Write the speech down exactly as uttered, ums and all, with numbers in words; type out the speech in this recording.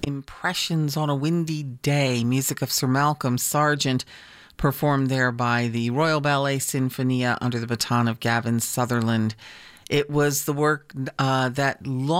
Impressions on a Windy Day, music of Sir Malcolm Sargent, performed there by the Royal Ballet Sinfonia under the baton of Gavin Sutherland. It was the work uh, that